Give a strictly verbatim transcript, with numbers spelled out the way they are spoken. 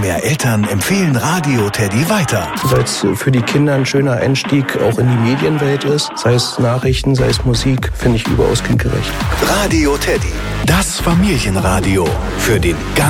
mehr Eltern empfehlen Radio Teddy weiter. Weil es für die Kinder ein schöner Einstieg auch in die Medienwelt ist. Sei es Nachrichten, sei es Musik, finde ich überaus kindgerecht. Radio Teddy, das Familienradio für den ganzen